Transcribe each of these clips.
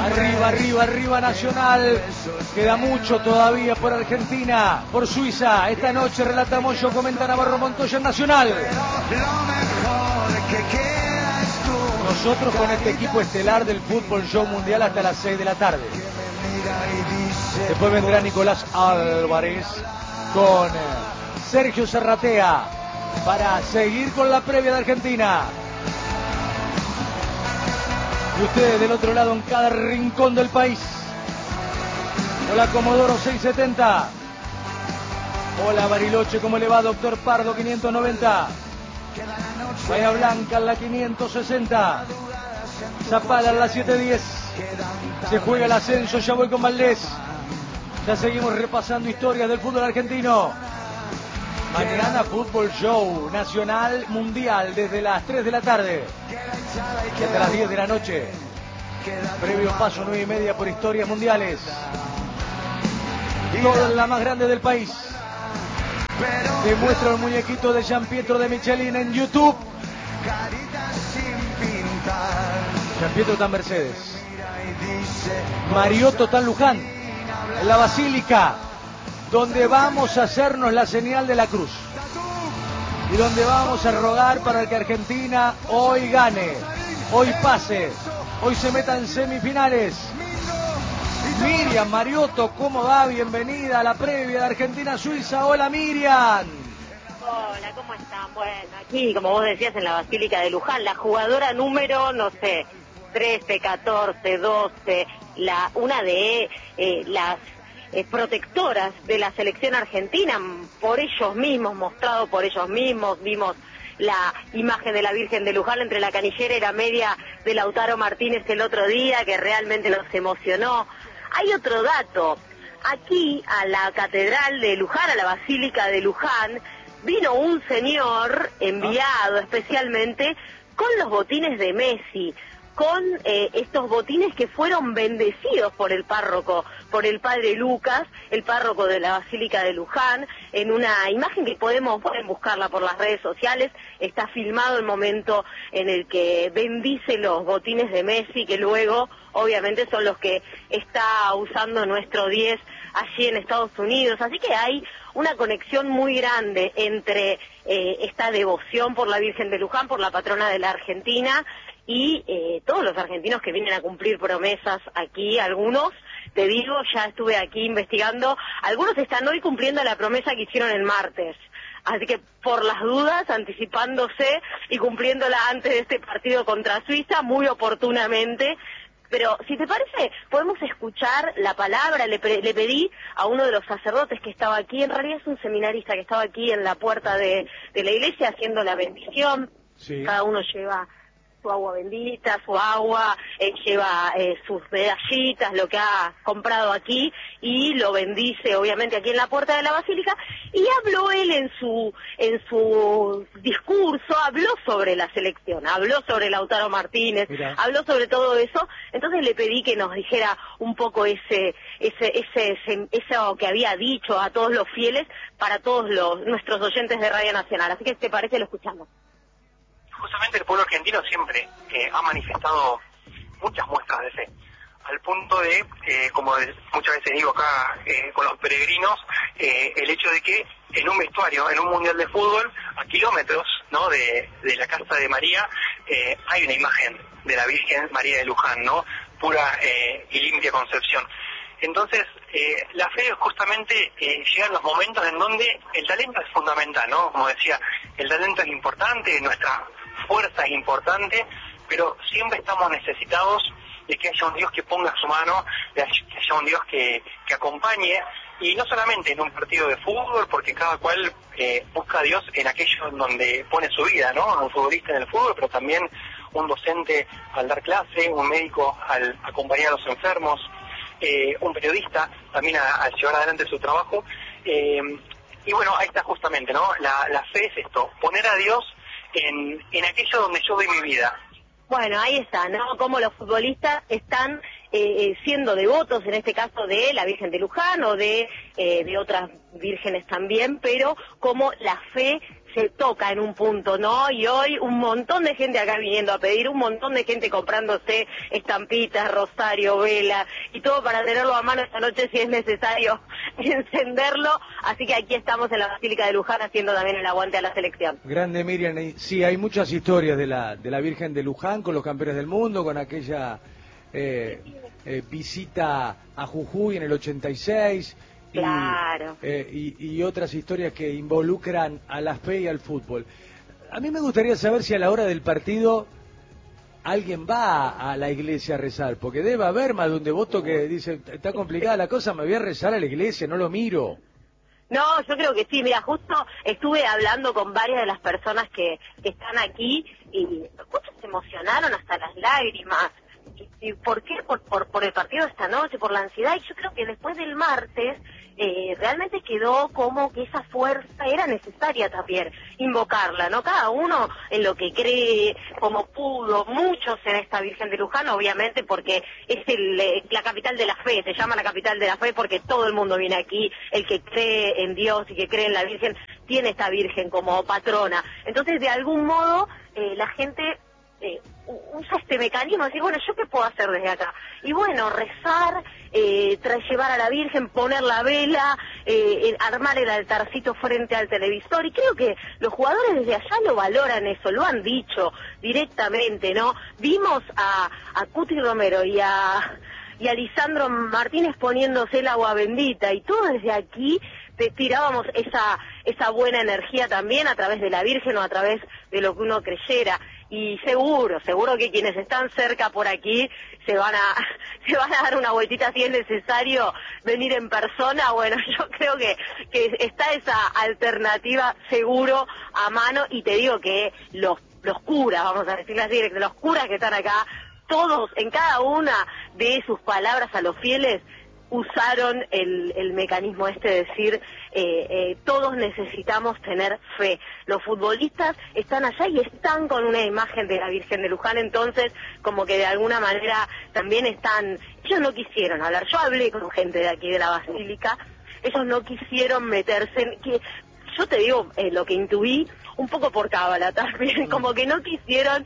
Arriba, arriba, arriba Nacional. Queda mucho todavía por Argentina, por Suiza. Esta noche relata Moyo, comenta Navarro Montoya en Nacional. Nosotros con este equipo estelar del Fútbol Show Mundial hasta las 6 de la tarde. Después vendrá Nicolás Álvarez con Sergio Serratea para seguir con la previa de Argentina. Y ustedes del otro lado en cada rincón del país. Hola Comodoro 670. Hola Bariloche, ¿cómo le va? Doctor Pardo 590. Bahía Blanca en la 560. Zapala en la 710. Se juega el ascenso, ya voy con Valdés. Ya seguimos repasando historias del fútbol argentino. Mañana Fútbol Show Nacional Mundial desde las 3 de la tarde y hasta las 10 de la noche. Previo paso 9:30 por historias mundiales. Toda la más grande del país. Demuestra el muñequito de Gian Pietro de Michelin en YouTube. Gian Pietro está en Mercedes. Mariotto está en Luján, en la Basílica, donde vamos a hacernos la señal de la cruz y donde vamos a rogar para que Argentina hoy gane, hoy pase, hoy se meta en semifinales. Miriam Mariotto, ¿cómo va? Bienvenida a la previa de Argentina-Suiza. Hola Miriam. Hola, ¿cómo están? Bueno, aquí, como vos decías, en la Basílica de Luján, la jugadora número, no sé, 13, 14, 12, una de las protectoras de la selección argentina, por ellos mismos, mostrado por ellos mismos. Vimos la imagen de la Virgen de Luján entre la canillera y la media de Lautaro Martínez el otro día, que realmente nos emocionó. Hay otro dato. Aquí, a la Catedral de Luján, a la Basílica de Luján, vino un señor enviado especialmente con los botines de Messi, con estos botines que fueron bendecidos por el párroco, por el padre Lucas, el párroco de la Basílica de Luján, en una imagen que pueden buscarla por las redes sociales. Está filmado el momento en el que bendice los botines de Messi, que luego obviamente son los que está usando nuestro 10 allí en Estados Unidos. Así que hay una conexión muy grande entre esta devoción por la Virgen de Luján, por la patrona de la Argentina, y todos los argentinos que vienen a cumplir promesas aquí. Algunos, te digo, ya estuve aquí investigando, algunos están hoy cumpliendo la promesa que hicieron el martes. Así que por las dudas, anticipándose y cumpliéndola antes de este partido contra Suiza, muy oportunamente. Pero si te parece, podemos escuchar la palabra. Le pedí a uno de los sacerdotes que estaba aquí, en realidad es un seminarista que estaba aquí en la puerta de la iglesia haciendo la bendición. Sí. Cada uno lleva su agua bendita, su agua, lleva sus medallitas, lo que ha comprado aquí, y lo bendice obviamente aquí en la puerta de la basílica. Y habló él en su discurso, habló sobre la selección, habló sobre Lautaro Martínez, Mira, habló sobre todo eso. Entonces le pedí que nos dijera un poco eso que había dicho a todos los fieles, para todos nuestros oyentes de Radio Nacional. Así que, ¿te parece? Lo escuchamos. Justamente el pueblo argentino siempre ha manifestado muchas muestras de fe, al punto de, como muchas veces digo acá con los peregrinos, el hecho de que en un vestuario, en un mundial de fútbol, a kilómetros, ¿no?, de la casa de María, hay una imagen de la Virgen María de Luján, ¿no?, pura y limpia concepción. Entonces, la fe es justamente llegan los momentos en donde el talento es fundamental, ¿no? Como decía, el talento es importante, nuestra fuerza es importante, pero siempre estamos necesitados de que haya un Dios que ponga su mano, de que haya un Dios que acompañe, y no solamente en un partido de fútbol, porque cada cual busca a Dios en aquello en donde pone su vida, ¿no? Un futbolista en el fútbol, pero también un docente al dar clase, un médico al acompañar a los enfermos, un periodista también al llevar adelante su trabajo. Y bueno, ahí está justamente, ¿no? La fe es esto, poner a Dios en aquello donde yo doy mi vida. Bueno, ahí está, ¿no? Como los futbolistas están siendo devotos, en este caso de la Virgen de Luján o de otras vírgenes también, pero como la fe se toca en un punto, ¿no? Y hoy un montón de gente acá viniendo a pedir, un montón de gente comprándose estampitas, rosario, vela y todo para tenerlo a mano esta noche si es necesario encenderlo. Así que aquí estamos en la Basílica de Luján haciendo también el aguante a la selección. Grande, Miriam. Sí, hay muchas historias de la Virgen de Luján con los campeones del mundo, con aquella visita a Jujuy en el 86. Claro. Y otras historias que involucran a la fe y al fútbol. A mí me gustaría saber si a la hora del partido alguien va a la iglesia a rezar, porque debe haber más de un devoto que dice, está complicada la cosa, me voy a rezar a la iglesia, no lo miro. No, yo creo que sí. Mira, justo estuve hablando con varias de las personas que están aquí y muchos se emocionaron hasta las lágrimas. ¿Y por qué? Por el partido de esta noche, por la ansiedad. Y yo creo que después del martes realmente quedó como que esa fuerza era necesaria también, invocarla, ¿no? Cada uno en lo que cree, como pudo, muchos en esta Virgen de Luján, obviamente, porque es la capital de la fe, se llama la capital de la fe porque todo el mundo viene aquí, el que cree en Dios y que cree en la Virgen, tiene esta Virgen como patrona. Entonces, de algún modo, la gente usa este mecanismo, decir, bueno, ¿yo qué puedo hacer desde acá? Y bueno, rezar, llevar a la Virgen, poner la vela, armar el altarcito frente al televisor, y creo que los jugadores desde allá lo valoran eso, lo han dicho directamente, ¿no? Vimos a Cuti Romero y a Lisandro Martínez poniéndose el agua bendita, y todos desde aquí tirábamos esa buena energía también a través de la Virgen o a través de lo que uno creyera. Y seguro que quienes están cerca por aquí se van a dar una vueltita si es necesario venir en persona. Bueno, yo creo que está esa alternativa seguro a mano, y te digo que los curas, vamos a decirlo así, los curas que están acá, todos, en cada una de sus palabras a los fieles, usaron el mecanismo de decir, todos necesitamos tener fe. Los futbolistas están allá y están con una imagen de la Virgen de Luján, entonces como que de alguna manera también ellos no quisieron hablar. Yo hablé con gente de aquí de la Basílica, ellos no quisieron meterse yo te digo lo que intuí, un poco por cábala también, como que no quisieron,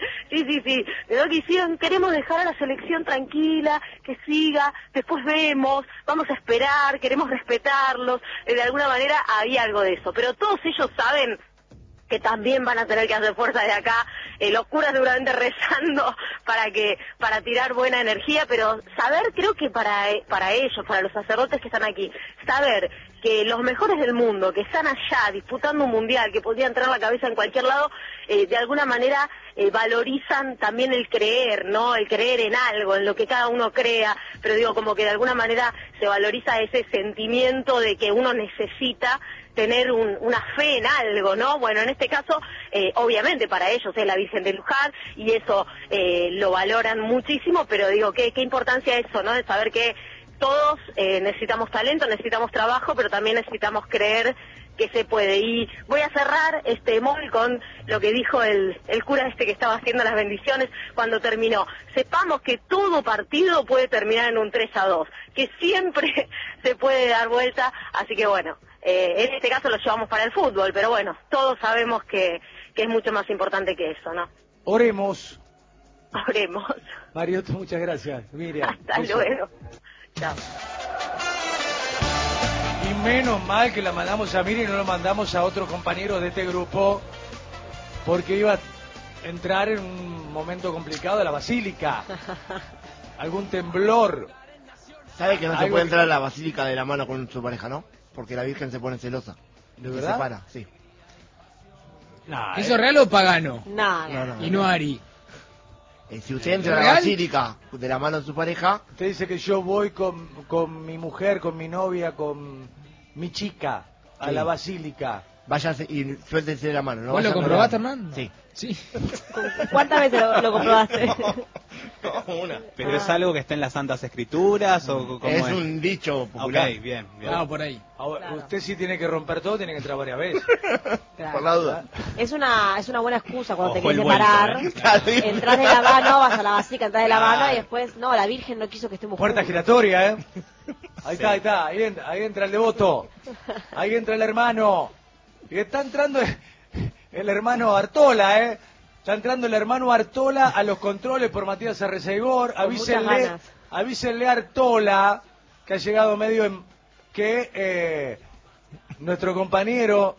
no quisieron, queremos dejar a la selección tranquila, que siga, después vemos, vamos a esperar, queremos respetarlos, de alguna manera había algo de eso, pero todos ellos saben que también van a tener que hacer fuerza de acá, los curas seguramente rezando para tirar buena energía, pero saber, creo que para ellos, para los sacerdotes que están aquí, saber que los mejores del mundo, que están allá disputando un mundial, que podrían traer la cabeza en cualquier lado, de alguna manera valorizan también el creer, ¿no? El creer en algo, en lo que cada uno crea, pero digo, como que de alguna manera se valoriza ese sentimiento de que uno necesita tener una fe en algo, ¿no? Bueno, en este caso, obviamente para ellos es la Virgen de Luján y eso lo valoran muchísimo, pero digo, qué importancia eso, ¿no? De saber que todos necesitamos talento, necesitamos trabajo, pero también necesitamos creer que se puede. Y voy a cerrar este móvil con lo que dijo el cura que estaba haciendo las bendiciones cuando terminó. Sepamos que todo partido puede terminar en un 3-2, que siempre se puede dar vuelta, así que bueno, en este caso lo llevamos para el fútbol, pero bueno, todos sabemos que es mucho más importante que eso, ¿no? Oremos. Oremos. Mariotto, muchas gracias. Miriam. Hasta luego. Chao. Y menos mal que la mandamos a Miriam y no lo mandamos a otro compañero de este grupo, porque iba a entrar en un momento complicado de la Basílica. Algún temblor. ¿Sabe que no se puede entrar a la Basílica de la mano con su pareja, no? Porque la Virgen se pone celosa. ¿De y verdad? se separa, sí. Nah, ¿Eso es real o pagano? Nada. Y no Ari. Si usted entra a la ¿Real? Basílica de la mano de su pareja... Usted dice que yo voy con mi mujer, con mi novia, con mi chica a Sí. la Basílica. váyanse y suéltense de la mano. No ¿Vos lo vayan comprobaste, con la- Hernán? Sí. Sí. ¿Cuántas veces lo comprobaste? No, una. ¿Pero es algo que está en las Santas Escrituras o cómo Es un dicho popular. Ok, bien, bien. Claro, por ahí. Ahora, Claro. usted sí tiene que romper todo, tiene que entrar varias veces. Claro. Por la duda. Es una buena excusa cuando te Ojo el quieres vuelto, separar. Claro. Entras de la mano, vas a la basílica, entras de la Claro. mano y después, no, la Virgen no quiso que estemos Puerta juntos. giratoria, ¿eh? Ahí está, ahí está. Ahí entra el devoto. Ahí entra el hermano. Y está entrando el hermano Artola, ¿eh? Está entrando el hermano Artola a los controles por Matías Arreceigor. Con muchas ganas. Avísenle a Artola, que ha llegado medio en... que nuestro compañero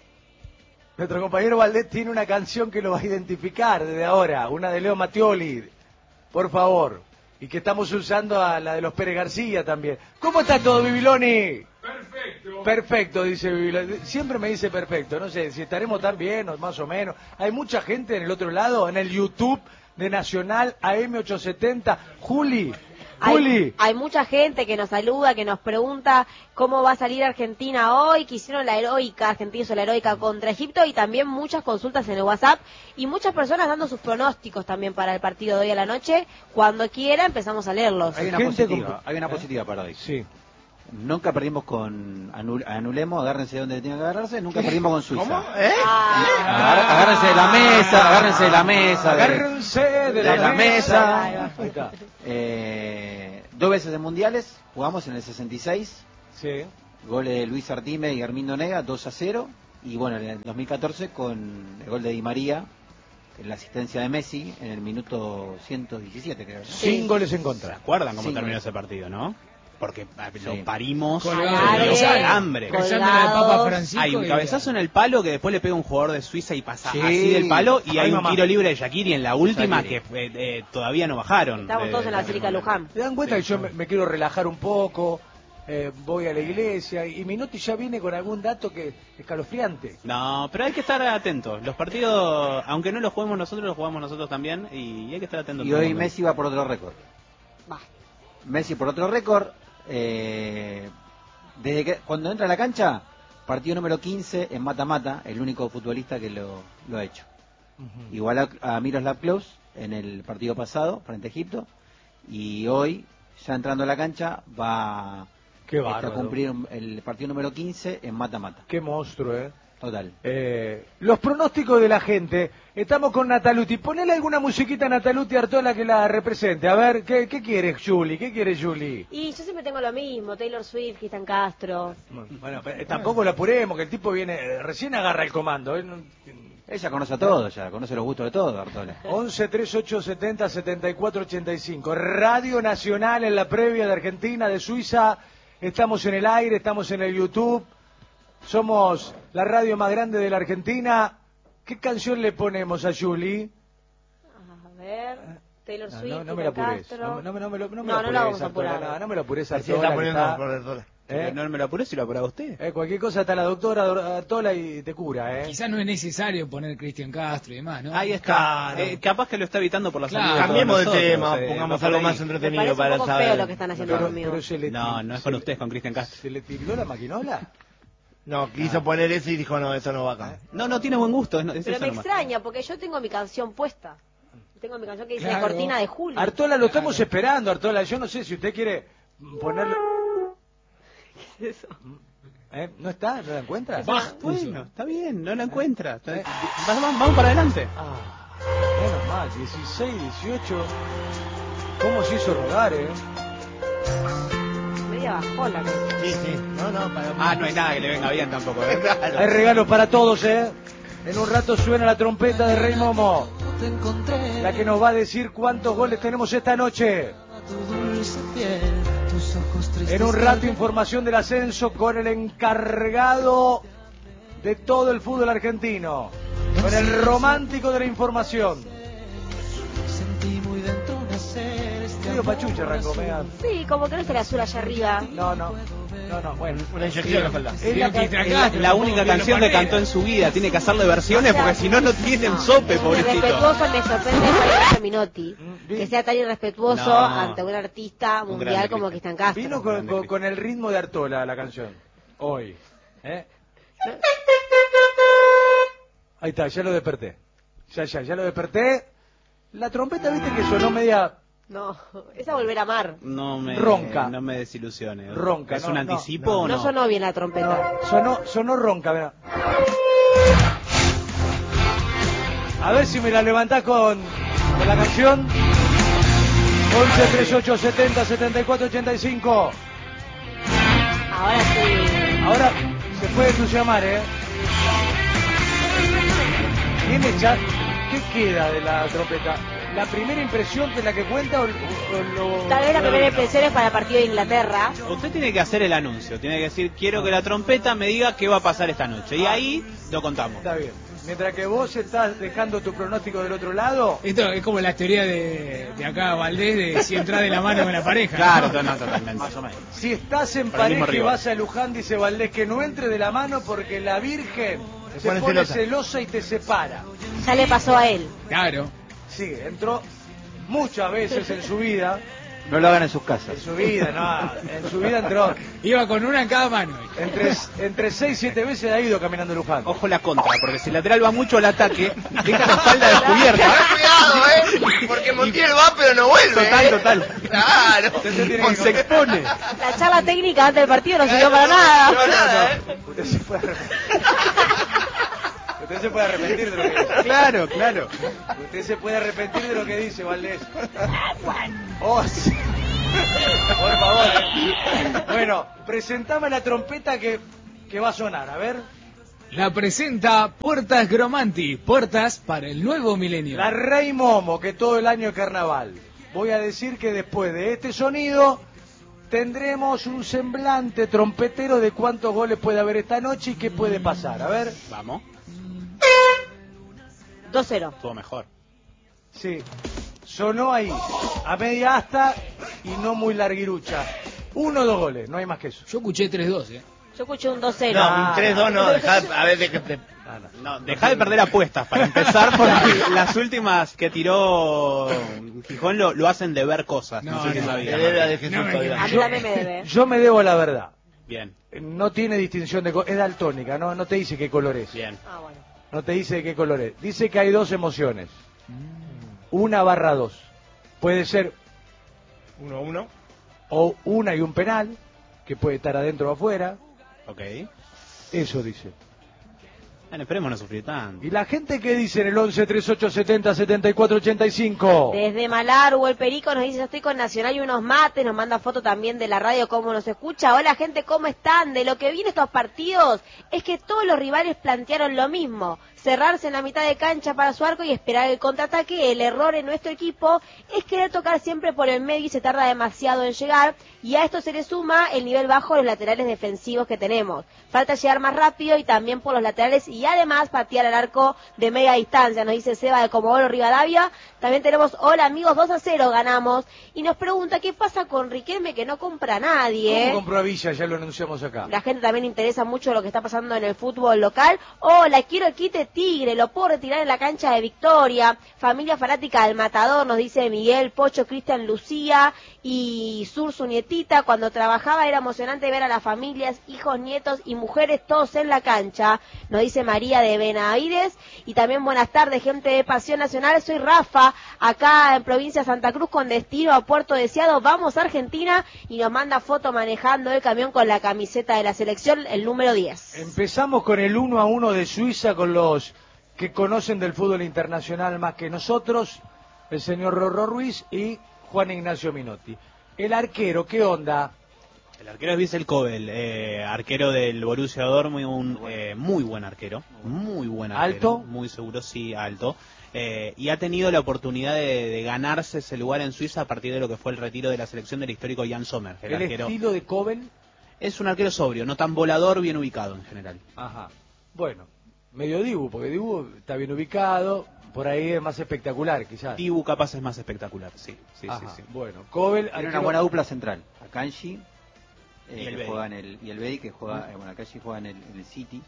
Valdés tiene una canción que lo va a identificar desde ahora. Una de Leo Mattioli. Por favor. Y que estamos usando a la de los Pérez García también. ¿Cómo está todo, Bibiloni? Perfecto. Perfecto, dice Bibiloni. Siempre me dice perfecto. No sé si estaremos tan bien o más o menos. Hay mucha gente en el otro lado, en el YouTube de Nacional AM870. Juli. Hay mucha gente que nos saluda, que nos pregunta cómo va a salir Argentina hoy, que hicieron la heroica, Argentina hizo la heroica contra Egipto, y también muchas consultas en el WhatsApp y muchas personas dando sus pronósticos también para el partido de hoy a la noche. Cuando quiera empezamos a leerlos. Hay una Gente positiva, hay una positiva para hoy. Sí. Nunca perdimos con Anulemo, agárrense de donde tienen que agarrarse, nunca perdimos con Suiza. ¿Cómo? Agárrense de la mesa, agárrense de la mesa. Agárrense de de la mesa. Ahí está. 2 veces de mundiales, jugamos en el 66, Sí. goles de Luis Artime y Armindo Nega, 2-0, y bueno, en el 2014 con el gol de Di María, en la asistencia de Messi, en el minuto 117, creo, ¿no? Sin goles en contra. ¿Recuerdan cómo Sí. terminó ese partido, no? Porque lo Sí. parimos Colgado. de los alambres. Rezándole al Papa Francisco. Hay un y- cabezazo en el palo que después le pega un jugador de Suiza y pasa Sí. así del palo, y Ay, hay un mamá. tiro libre de Shaqiri en la última Shaqiri. que todavía no bajaron. Estamos todos en la Basílica de Luján. ¿Se dan cuenta que yo me quiero relajar un poco? Voy a la iglesia y Minotti ya viene con algún dato que es escalofriante. No, pero hay que estar atentos. Los partidos, aunque no los juguemos nosotros, los jugamos nosotros también, y hay que estar atentos. Y todo el hoy mundo. Messi va por otro récord. Va. Messi por otro récord. Desde que cuando entra a la cancha, partido número 15 en mata-mata, el único futbolista que lo ha hecho. Igual a Miroslav Klose en el partido pasado frente a Egipto, y hoy, ya entrando a la cancha, va Qué a bárbaro. cumplir el partido número 15 en mata-mata. Qué monstruo, ¿eh? Total. Los pronósticos de la gente. Estamos con Nataluti. Ponele alguna musiquita a Nataluti Artola que la represente. A ver, ¿qué quiere Juli? ¿Qué quiere Juli? Y yo siempre tengo lo mismo, Taylor Swift, Cristian Castro. Bueno, tampoco la apuremos, que el tipo viene, recién agarra el comando. Ella conoce a todos, ya conoce los gustos de todos, Artola. 11 38 70 74 85. Radio Nacional en la previa de Argentina, de Suiza. Estamos en el aire, estamos en el YouTube. Somos la radio más grande de la Argentina. ¿Qué canción le ponemos a Juli? A ver, Taylor Swift, No me la Cristian apures. Castro. No me la No la vamos apures, a Artola. apurar. No me la apures, Así Artola, está que poniendo está- por el dólar. No me lo apuré si lo apuraba usted. Cualquier cosa está la doctora Artola y te cura, ¿eh? Quizás no es necesario poner Cristian Castro y demás, ¿no? Ahí está. Claro. Capaz que lo está evitando por la Claro. salud. Cambiemos de todos tema, nosotros, pongamos va por algo ahí. más Me entretenido parece un para poco saber. feo lo que están haciendo conmigo. Pero se le No es con usted, es con Cristian Castro. ¿Se le tiró la maquinola? No, quiso poner eso y dijo, no, eso no va acá. No, tiene buen gusto. Es Pero eso me nomás. extraña, porque yo tengo mi canción puesta. Tengo mi canción que dice Claro. Cortina de Julio. Artola, lo estamos esperando, Artola. Yo no sé si usted quiere ponerlo... ¿Qué es eso? ¿No está? ¿No la encuentra? Bach puso. Bueno, está bien, no la encuentra. Vamos para adelante. Menos mal, 16, 18... ¿Cómo se hizo rogar, Media bajona. ¿No? Sí, sí. No, para... No hay nada que le venga bien tampoco. Hay regalos para todos, En un rato suena la trompeta de Rey Momo, la que nos va a decir cuántos goles tenemos esta noche. En un rato información del ascenso con el encargado de todo el fútbol argentino, con el romántico de la información. Medio pachucha arrancó, mega. Sí, como que no está el azul allá arriba. No, bueno. Una inyección en la espalda. Es la Cristian Es la Castro, única como canción Pablo que cantó en su vida. Tiene que hacerle versiones porque si no, no tienen sope, pobrecito. Irrespetuoso, me sorprende Javier Minotti. bien. Que sea tan irrespetuoso No. ante un artista Un mundial grande como Cristian. Cristian Castro. Vino con el ritmo de Artola la canción. Hoy. Ahí está, ya lo desperté. Ya lo desperté. La trompeta, viste que sonó media... No, es a volver a amar. Ronca. No me desilusione. Ronca. ¿Es un anticipo o no? No sonó bien la trompeta. Sonó ronca, mirá. A ver si me la levantás con la canción. 11 38 70 74 85. Ahora sí. Ahora se puede entusiasmar, ¿Tiene chat? ¿Qué queda de la trompeta? ¿La primera impresión que es la que cuenta o lo...? Tal vez la primera impresión es para el partido de Inglaterra. Usted tiene que hacer el anuncio, tiene que decir, quiero que la trompeta me diga qué va a pasar esta noche. Y ahí lo contamos. Está bien. Mientras que vos estás dejando tu pronóstico del otro lado... Esto es como la teoría de acá, Valdés, de si entras de la mano con la pareja. Claro, ¿no? no, totalmente. Más o menos. Si estás en Para el mismo pareja y rival. vas a Luján, dice Valdés, que no entre de la mano porque la Virgen se pone celosa y te separa. Ya le pasó a él. Claro. Sí, entró muchas veces en su vida. No lo hagan en sus casas. En su vida, no. En su vida entró. Iba con una en cada mano. Entre 6 y 7 veces ha ido caminando Luján. Ojo la contra, porque si el lateral va mucho al ataque, deja la espalda descubierta. Cuidado, porque Montiel va pero no vuelve. Total. Claro. Se expone. La charla técnica antes del partido no sirvió para nada. Usted se puede arrepentir de lo que dice. Claro. Usted se puede arrepentir de lo que dice, Valdés. Oh, sí. Por favor. Bueno, presentame la trompeta que va a sonar, a ver. La presenta Puertas Gromanti, puertas para el nuevo milenio. La Rey Momo, que todo el año es carnaval. Voy a decir que después de este sonido tendremos un semblante trompetero de cuántos goles puede haber esta noche y qué puede pasar. A ver. Vamos. 2-0. Todo mejor. Sí, sonó ahí, a media asta y no muy larguirucha. 1 o 2 goles, no hay más que eso. Yo escuché 3-2, Yo escuché un 2-0. No, un 3-2 no, dejá, a ver, Deja de perder apuestas para empezar, porque las últimas que tiró Gijón lo hacen de ver cosas. No sé si sabía. A mí también me debe. Yo me debo a la verdad. Bien. No tiene distinción de color, es daltónica, no te dice qué color es. Bien. Ah, bueno. No te dice de qué color es. Dice que hay 2 emociones. 1/2. Puede ser 1-1. o una y un penal, que puede estar adentro o afuera. Ok. Eso dice. Bueno, esperemos no sufrir tanto. ¿Y la gente qué dice en el 11 38 70 74 85? Desde Malar, Hugo el Perico nos dice, yo estoy con Nacional y unos mates, nos manda foto también de la radio, cómo nos escucha. Hola gente, ¿cómo están? De lo que viene estos partidos es que todos los rivales plantearon lo mismo, cerrarse en la mitad de cancha para su arco y esperar el contraataque. El error en nuestro equipo es querer tocar siempre por el medio y se tarda demasiado en llegar, y a esto se le suma el nivel bajo de los laterales defensivos que tenemos. Falta llegar más rápido y también por los laterales, y además patear al arco de media distancia, nos dice Seba de Comodoro Rivadavia. También tenemos, hola amigos, 2-0 ganamos, y nos pregunta qué pasa con Riquelme, que no compra a nadie. ¿Cómo compró a Villa? Ya lo anunciamos acá. La gente también interesa mucho lo que está pasando en el fútbol local. Hola, quiero el quite Tigre, lo puedo retirar en la cancha de Victoria. Familia fanática del Matador, nos dice Miguel, Pocho, Cristian, Lucía y Sur, su nietita. Cuando trabajaba era emocionante ver a las familias, hijos, nietos y mujeres todos en la cancha, nos dice María de Benavides. Y también buenas tardes, gente de Pasión Nacional, soy Rafa, acá en provincia de Santa Cruz con destino a Puerto Deseado, vamos a Argentina, y nos manda foto manejando el camión con la camiseta de la selección, el número 10. Empezamos con el 1-1 de Suiza, con los que conocen del fútbol internacional más que nosotros, el señor Rorro Ruiz y Juan Ignacio Minotti. El arquero, ¿qué onda? El arquero es Wiesel Kobel, arquero del Borussia Dortmund, muy buen arquero, muy buen arquero. ¿Alto? Muy seguro, sí, alto. Y ha tenido la oportunidad de ganarse ese lugar en Suiza a partir de lo que fue el retiro de la selección del histórico Jan Sommer. ¿El arquero estilo de Kobel? es un arquero sobrio, no tan volador, bien ubicado en general. Ajá. Bueno, medio Dibu, porque Dibu está bien ubicado, por ahí es más espectacular, quizás. Dibu capaz es más espectacular, sí. Ajá. Bueno, Kobel... Tiene una buena dupla central. Akanji, Y el que Bedi. juega en el... Y el Bedi, que juega... bueno, Akanji juega en el City.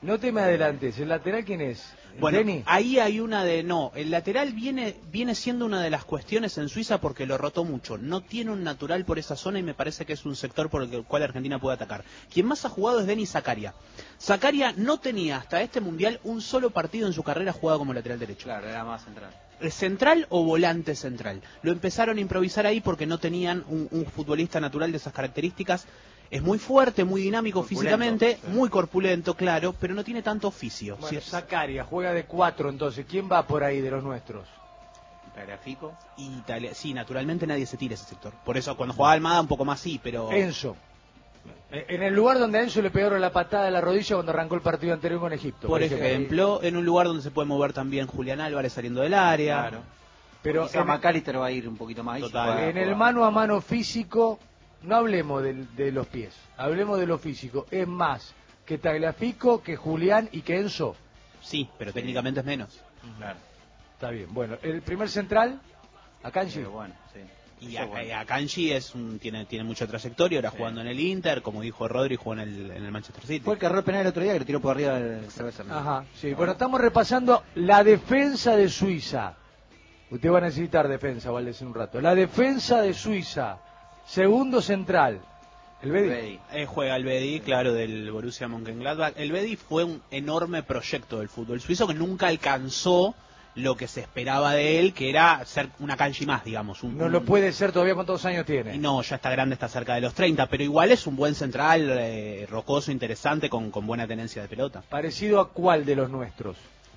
No te me adelantes, ¿el lateral quién es? Bueno, ¿Denny? ahí hay una de... No, el lateral viene siendo una de las cuestiones en Suiza porque lo rotó mucho. No tiene un natural por esa zona y me parece que es un sector por el cual Argentina puede atacar. Quien más ha jugado es Denis Zakaria. Zakaria no tenía hasta este Mundial un solo partido en su carrera jugado como lateral derecho. Claro, era más central. ¿Central o volante central? Lo empezaron a improvisar ahí porque no tenían un futbolista natural de esas características. Es muy fuerte, muy dinámico Corpulento, físicamente, sí. muy corpulento, claro, pero no tiene tanto oficio. Bueno, Sí, Zakaria juega de 4 entonces. ¿Quién va por ahí de los nuestros? Tagliafico. sí, naturalmente nadie se tira ese sector. Por eso cuando jugaba Almada un poco más sí, pero... Enzo. En el lugar donde a Enzo le pegaron la patada de la rodilla cuando arrancó el partido anterior con Egipto. Por ejemplo, en un lugar donde se puede mover también Julián Álvarez saliendo del área. Claro. Pero Quizá McAllister va a ir un poquito más. Total. en el mano a mano físico, no hablemos de los pies, hablemos de lo físico. Es más que Tagliafico, que Julián y que Enzo. Sí, pero técnicamente es menos. Claro. Está bien. Bueno, el primer central, Akanji. Bueno, sí. Y Akanji tiene mucha trayectoria, ahora jugando en el Inter, como dijo Rodri, jugó en el Manchester City. Fue el que agarró el penal el otro día que le tiró por arriba el cabeza. Ajá, sí. Bueno, estamos repasando la defensa de Suiza. Usted va a necesitar defensa, Valdés, en un rato. La defensa de Suiza. Segundo central. El Bedi. Juega el Bedi, claro, del Borussia Mönchengladbach. El Bedi fue un enorme proyecto del fútbol suizo que nunca alcanzó lo que se esperaba de él, que era ser una Akanji más, digamos. No lo puede ser todavía. ¿Cuántos años tiene? Y no, ya está grande, está cerca de los 30, pero igual es un buen central, rocoso, interesante, con buena tenencia de pelota. ¿Parecido a cuál de los nuestros?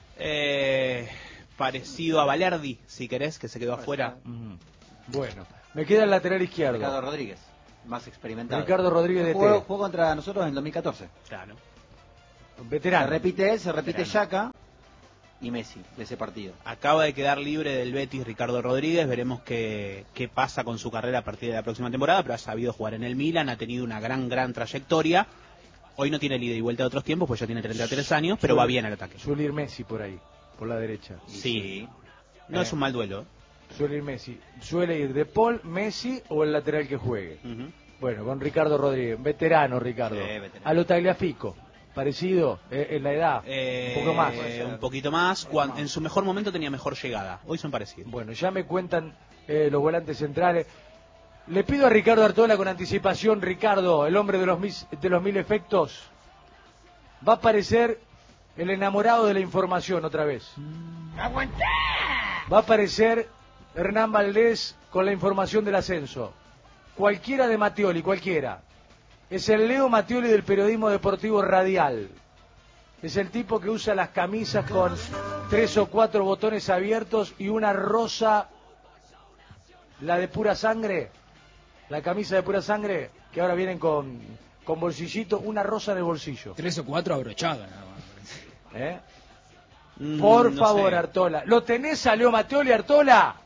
Parecido a Valerdi, si querés, que se quedó afuera. Bueno, me queda el lateral izquierdo. Ricardo Rodríguez, más experimentado. Ricardo Rodríguez de jugó contra nosotros en el 2014. Claro. Veterano. Se repite él, se repite Xhaka y Messi de ese partido. Acaba de quedar libre del Betis Ricardo Rodríguez, veremos qué pasa con su carrera a partir de la próxima temporada, pero ha sabido jugar en el Milan, ha tenido una gran trayectoria. Hoy no tiene el ida y vuelta de otros tiempos, pues ya tiene 33 años, pero va bien al ataque. Suele ir Messi por ahí, por la derecha. Sí, no es un mal duelo. Suele ir Messi. Suele ir De Paul, Messi o el lateral que juegue. Bueno, con Ricardo Rodríguez, veterano Ricardo. Veterano. A lo Tagliafico, parecido en la edad, un poco más. Un poquito más, en su mejor momento tenía mejor llegada, hoy son parecidos. Bueno, ya me cuentan los volantes centrales. Le pido a Ricardo Artola con anticipación, Ricardo, el hombre de los mil efectos. Va a aparecer el enamorado de la información otra vez. ¡Aguantá! Va a aparecer Hernán Valdés con la información del ascenso. Cualquiera de Mattioli, cualquiera. Es el Leo Mattioli del periodismo deportivo radial. Es el tipo que usa las camisas con 3 o 4 botones abiertos y una rosa, la de pura sangre, la camisa de pura sangre, que ahora vienen con bolsillito, una rosa en el bolsillo. 3 o 4 abrochadas nada más. Por no favor, sé. Artola. ¿Lo tenés a Leo Mattioli, Artola?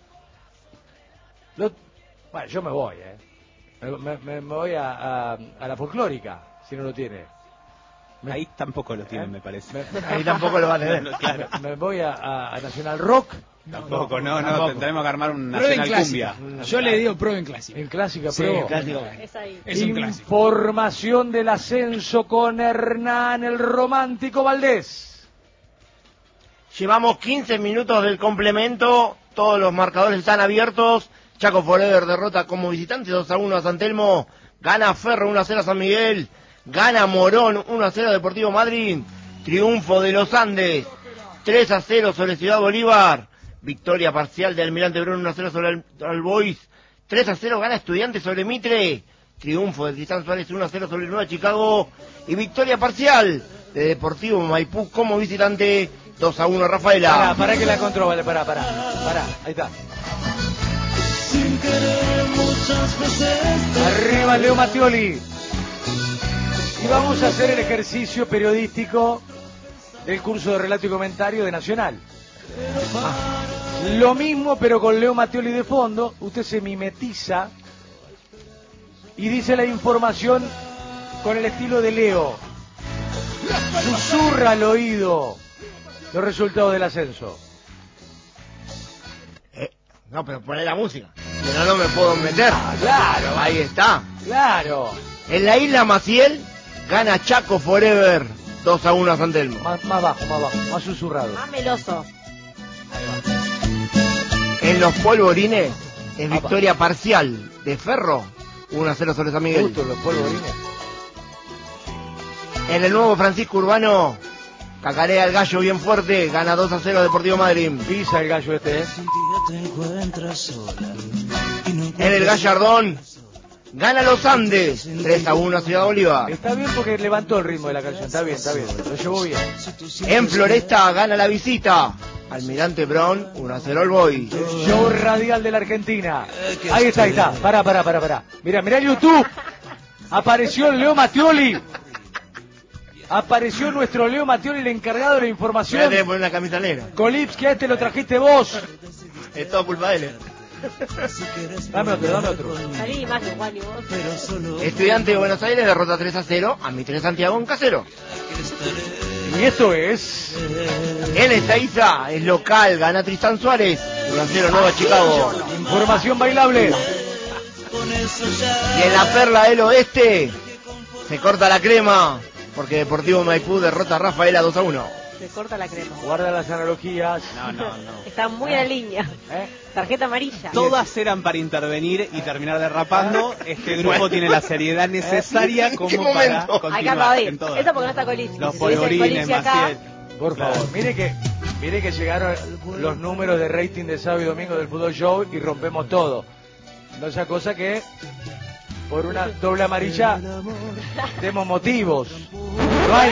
Bueno, yo me voy, me voy a la folclórica, si no lo tiene. Ahí tampoco lo tienen, me parece. Ahí tampoco lo va a tener. Claro. Me voy a Nacional Rock. Tampoco, no, tampoco. tendremos que armar un Prueba en Nacional clásica. Cumbia. Yo le digo prueba en clásica. En clásica, Sí, pruebo. clásico. Es ahí. Es un clásico. Información del ascenso con Hernán el Romántico Valdés. Llevamos 15 minutos del complemento, todos los marcadores están abiertos. Chaco Forever derrota como visitante 2-1 a San Telmo, gana Ferro 1-0 a San Miguel, gana Morón 1-0 a Deportivo Madryn, triunfo de los Andes 3-0 sobre Ciudad Bolívar, victoria parcial de Almirante Brown 1-0 sobre el Albois, 3-0 gana Estudiantes sobre Mitre, triunfo de Tristán Suárez 1-0 sobre el Nueva Chicago y victoria parcial de Deportivo Maipú como visitante 2-1 Rafaela. Pará que la control, vale, pará, ahí está. Arriba Leo Mattioli. Y vamos a hacer el ejercicio periodístico del curso de relato y comentario de Nacional. Lo mismo, pero con Leo Mattioli de fondo. Usted se mimetiza y dice la información con el estilo de Leo. Susurra al oído los resultados del ascenso. No, pero poné la música, que no me puedo meter. Claro, Ahí está. claro. En la isla Maciel gana Chaco Forever 2-1 a San Telmo. Más bajo, más susurrado. Más meloso. En los polvorines es victoria parcial de Ferro, 1-0 sobre San Miguel. Justo los polvorines. En el nuevo Francisco Urbano, cacarea el gallo bien fuerte, gana 2-0 Deportivo Madrid. Pisa el gallo este, En el Gallardón, gana Los Andes, 3-1 a Ciudad Bolívar. Está bien porque levantó el ritmo de la canción, está bien, lo llevó bien. En Floresta, gana La Visita, Almirante Brown, 1-0 el Boy. El show radial de la Argentina. Ahí está. Pará. Mirá YouTube. Apareció el Leo Mattioli. Apareció nuestro Leo Mattioli, el encargado de la información. Voy a poner una camisa negra. Kolipski, a este lo trajiste vos. Es todo culpa de él. Dame otro. Salí imagen, Juan, y vos. Estudiante de Buenos Aires derrota 3-0 a Mitre Santiago en Casero. Y esto es... En Ezeiza es local, gana Tristán Suárez, 1-0 Nueva Chicago. Información bailable. Y en la Perla del Oeste se corta la crema, porque Deportivo Maipú derrota a Rafaela 2-1. Se corta la crema. Guarda las analogías. No. Está muy en línea. Tarjeta amarilla. Todas eran para intervenir y terminar derrapando. Este grupo tiene la seriedad necesaria como para Acá continuar en Eso todo. porque no está Kolipski. Los Si tuviese polvorines, Kolipski acá, Maciel. Por favor, mire que llegaron los números de rating de sábado y domingo del Fútbol Show y rompemos todo. No sea cosa que por una doble amarilla demos motivos. No hay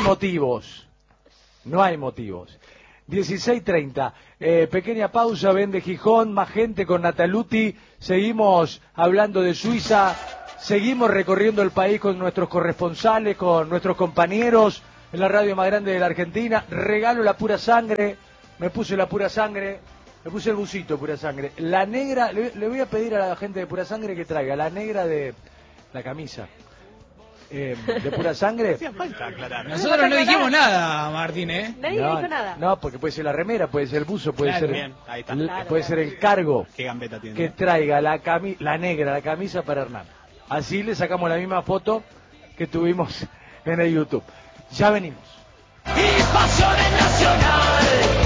motivos. 16:30. Pequeña pausa, vende Gijón, más gente con Nataluti. Seguimos hablando de Suiza. Seguimos recorriendo el país con nuestros corresponsales, con nuestros compañeros en la radio más grande de la Argentina. Regalo la pura sangre. Me puse la pura sangre. Me puse el busito pura sangre. La negra, le voy a pedir a la gente de pura sangre que traiga la negra de la camisa. De pura sangre. Nosotros no dijimos nada, Martín, nadie dijo nada. No, porque puede ser la remera, puede ser el buzo, puede Claro, ser bien, ahí está. puede ser el cargo. Qué gambeta tiene. Que traiga la negra, la camisa para Hernán. Así le sacamos la misma foto que tuvimos en el YouTube. Ya venimos. Y Pasiones Nacional.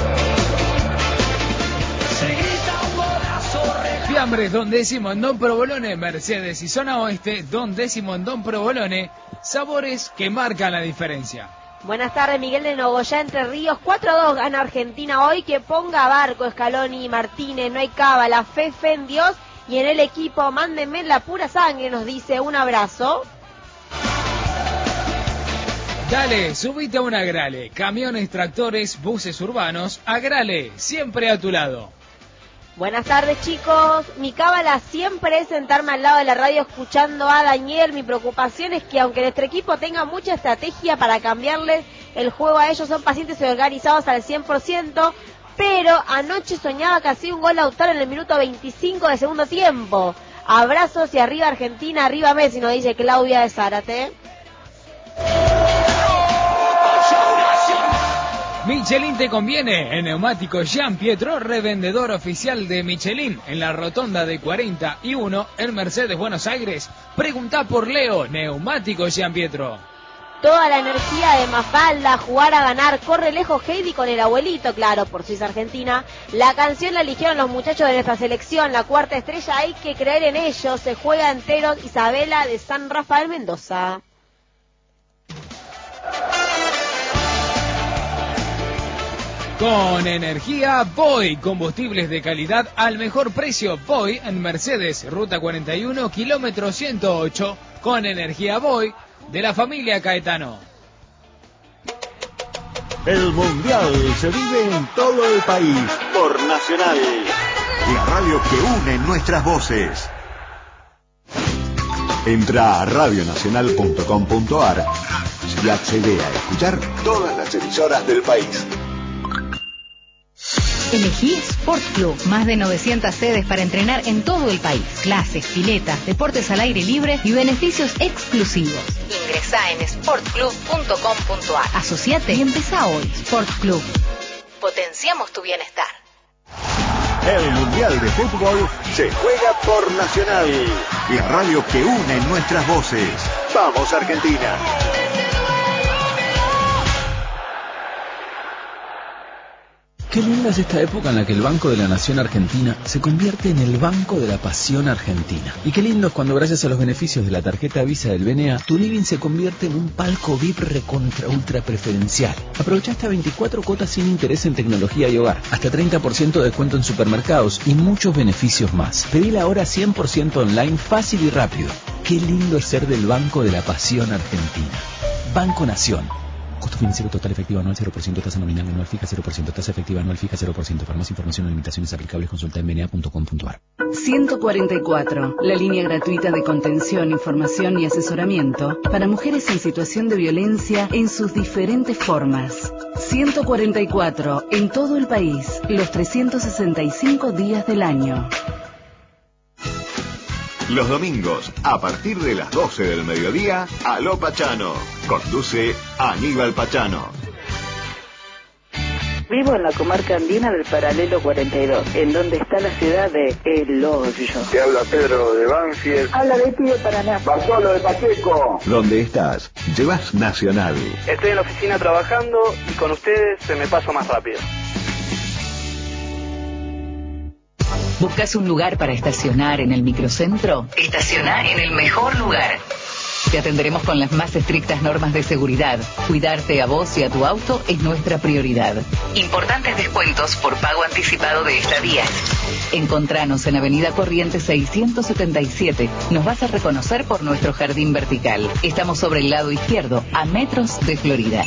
Se grita un golazo. Fiambres, Don Décimo en Don Provolone, Mercedes y Zona Oeste, Don Décimo en Don Provolone, sabores que marcan la diferencia. Buenas tardes, Miguel de Nogoyá, Entre Ríos. 4-2 gana Argentina hoy. Que ponga Barco, Scaloni y Martínez. No hay cábala, fe en Dios y en el equipo. Mándenme la pura sangre, nos dice. Un abrazo. Dale, subite a un Agrale. Camiones, tractores, buses urbanos. Agrale, siempre a tu lado. Buenas tardes, chicos. Mi cábala siempre es sentarme al lado de la radio escuchando a Daniel. Mi preocupación es que aunque nuestro equipo tenga mucha estrategia para cambiarles el juego a ellos, son pacientes y organizados al 100%, pero anoche soñaba que hacía un gol Lautaro en el minuto 25 de segundo tiempo. Abrazos y arriba Argentina, arriba Messi, nos dice Claudia de Zárate. Michelin te conviene. En Neumáticos Jean Pietro, revendedor oficial de Michelin en la rotonda de 41 en Mercedes, Buenos Aires. Preguntá por Leo, Neumáticos Jean Pietro. Toda la energía de Mafalda, jugar a ganar, corre lejos Heidi con el abuelito, claro, por Suiza Argentina. La canción la eligieron los muchachos de nuestra selección, la cuarta estrella, hay que creer en ellos, se juega entero. Isabela de San Rafael, Mendoza. Con energía Voy, combustibles de calidad al mejor precio. Voy en Mercedes, ruta 41, kilómetro 108. Con energía Voy, de la familia Caetano. El Mundial se vive en todo el país por Nacional, la radio que une nuestras voces. Entra a radionacional.com.ar y accede a escuchar todas las emisoras del país. Elegí Sport Club, más de 900 sedes para entrenar en todo el país. Clases, piletas, deportes al aire libre y beneficios exclusivos. Ingresá en sportclub.com.ar. Asociate y empezá hoy. Sport Club. Potenciamos tu bienestar. El Mundial de Fútbol se juega por Nacional, la radio que une nuestras voces. ¡Vamos, Argentina! Qué linda es esta época en la que el Banco de la Nación Argentina se convierte en el Banco de la Pasión Argentina. Y qué lindo es cuando gracias a los beneficios de la tarjeta Visa del BNA, tu living se convierte en un palco VIP recontra ultra preferencial. Aprovecha hasta 24 cuotas sin interés en tecnología y hogar, hasta 30% de descuento en supermercados y muchos beneficios más. Pedila ahora 100% online, fácil y rápido. Qué lindo es ser del Banco de la Pasión Argentina. Banco Nación. Costo financiero total efectivo anual 0%, tasa nominal anual fija 0%, tasa efectiva anual fija 0%. Para más información o limitaciones aplicables consulta en bna.com.ar. 144, la línea gratuita de contención, información y asesoramiento para mujeres en situación de violencia en sus diferentes formas. 144, en todo el país, los 365 días del año. Los domingos, a partir de las 12 del mediodía, Aló Pachano. Conduce Aníbal Pachano. Vivo en la comarca andina del paralelo 42, en donde está la ciudad de El Hoyo. Te habla Pedro de Banfield. Habla Betty de Paraná. Bartolo de Pacheco. ¿Dónde estás? Llevas Nacional. Estoy en la oficina trabajando y con ustedes se me pasa más rápido. ¿Buscas un lugar para estacionar en el microcentro? Estacioná en el mejor lugar. Te atenderemos con las más estrictas normas de seguridad. Cuidarte a vos y a tu auto es nuestra prioridad. Importantes descuentos por pago anticipado de estadía. Encontranos en Avenida Corrientes 677. Nos vas a reconocer por nuestro jardín vertical. Estamos sobre el lado izquierdo, a metros de Florida.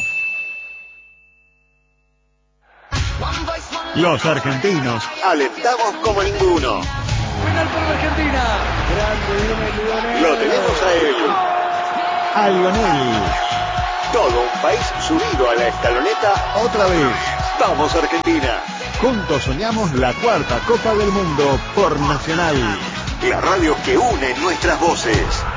Los argentinos alentamos como ninguno. Penal por Argentina. Grande Lionel. Lo tenemos a él. A Lionel. Todo un país subido a la escaloneta otra vez. Vamos Argentina. Juntos soñamos la 4ª Copa del Mundo por Nacional. La radio que une nuestras voces.